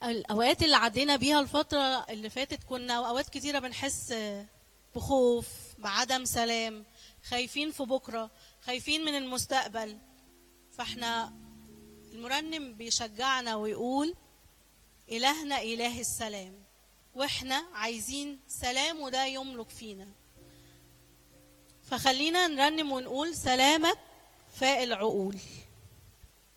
الأوقات اللي عدينا بيها الفترة اللي فاتت كنا أوقات كتيرة بنحس بخوف، بعدم سلام، خايفين في بكرة، خايفين من المستقبل. فاحنا المرنم بيشجعنا ويقول إلهنا إله السلام، واحنا عايزين سلام وده يملك فينا. فخلينا نرنم ونقول سلامك فاق العقول.